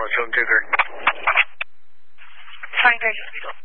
就这根。 上一根有一种。